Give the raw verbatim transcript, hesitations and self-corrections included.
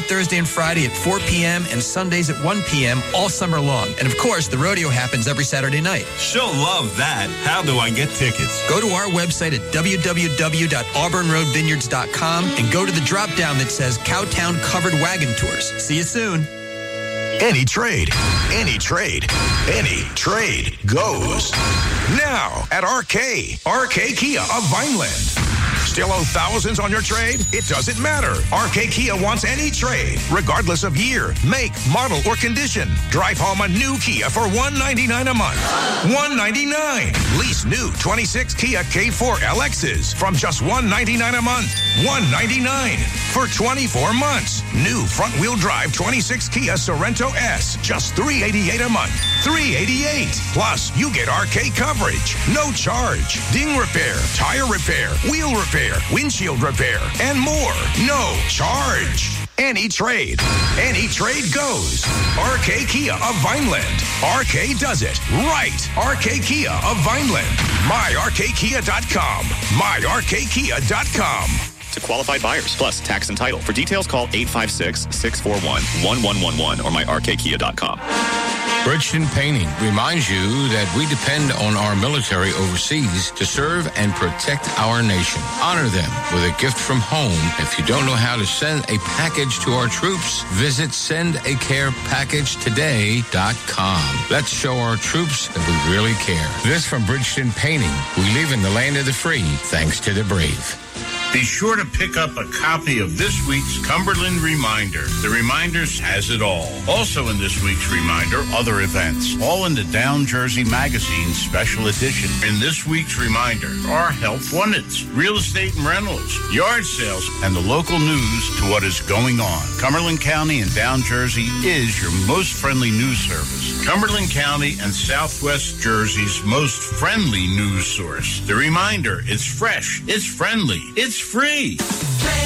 Thursday, and Friday at four p.m. and Sundays at one p.m. all summer long. And of course, the rodeo happens every Saturday night. She'll love that. How do I get tickets? Go to our website at w w w dot auburn road vineyards dot com and go to the drop down that says Cowtown Covered Wagon Tours. See you soon. Any trade, any trade, any trade goes. Now at R K, R K Kia of Vineland. Still owe thousands on your trade? It doesn't matter. R K Kia wants any trade, regardless of year, make, model, or condition. Drive home a new Kia for one hundred ninety-nine dollars a month. one hundred ninety-nine dollars. Lease new twenty-six Kia K four L Xs from just one hundred ninety-nine dollars a month. one hundred ninety-nine dollars for twenty-four months. New front-wheel drive twenty-six Kia Sorento S, just three hundred eighty-eight dollars a month. three hundred eighty-eight dollars. Plus, you get R K coverage, no charge, ding repair, tire repair, wheel repair, windshield repair, and more. No charge. Any trade. Any trade goes. R K Kia of Vineland. R K does it right. R K Kia of Vineland. my r k kia dot com. my r k kia dot com. To qualified buyers, plus tax and title. For details, call eight five six, six four one, one one one one or my r k kia dot com. Bridgeton Painting reminds you that we depend on our military overseas to serve and protect our nation. Honor them with a gift from home. If you don't know how to send a package to our troops, visit send a care package today dot com. Let's show our troops that we really care. This from Bridgeton Painting. We live in the land of the free, thanks to the brave. Be sure to pick up a copy of this week's Cumberland Reminder. The Reminders has it all. Also in this week's Reminder, other events, all in the Down Jersey Magazine special edition. In this week's Reminder are Health Wonders, real estate and rentals, yard sales, and the local news to what is going on. Cumberland County and Down Jersey is your most friendly news service. Cumberland County and Southwest Jersey's most friendly news source. The Reminder, it's fresh, it's friendly, it's free.